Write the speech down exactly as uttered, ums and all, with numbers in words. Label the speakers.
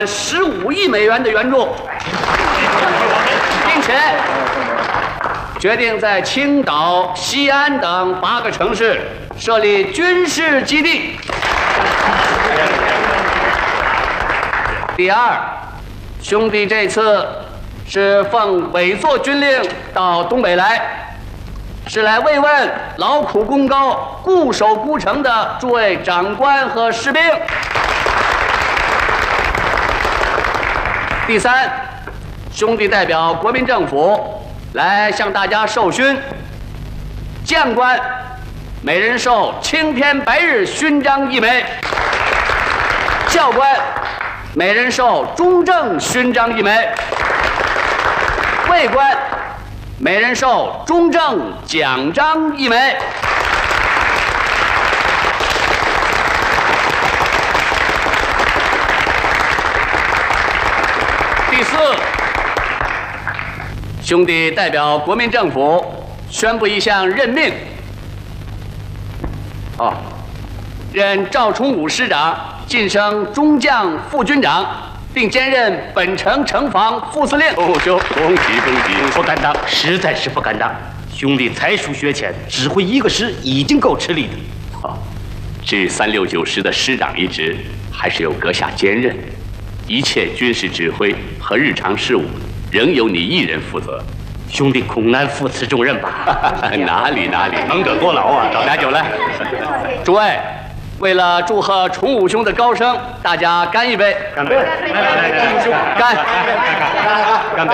Speaker 1: 十五亿美元的援助，并且决定在青岛、西安等八个城市设立军事基地。第二，兄弟这次是奉委座军令到东北来，是来慰问劳苦功高、固守孤城的诸位长官和士兵。第三，兄弟代表国民政府来向大家授勋，将官每人授青天白日勋章一枚，教官每人授中正勋章一枚，尉官每人授中正奖章一枚。第四，兄弟代表国民政府宣布一项任命。哦，任赵崇武师长晋升中将副军长，并兼任本城城防副司令。
Speaker 2: 哦，兄，恭喜恭喜！不敢当，实在是不敢当。兄弟才疏学浅，指挥一个师已经够吃力的。
Speaker 3: 哦，至三六九师的师长一职，还是由阁下兼任。一切军事指挥和日常事务，仍由你一人负责。
Speaker 2: 兄弟恐难负此重任吧？
Speaker 3: 哪里哪里，
Speaker 2: 能者多劳啊！
Speaker 3: 倒打酒来。
Speaker 1: 诸位，为了祝贺崇武兄的高升，大家干一杯！
Speaker 2: 干杯！
Speaker 1: 干！
Speaker 2: 干杯！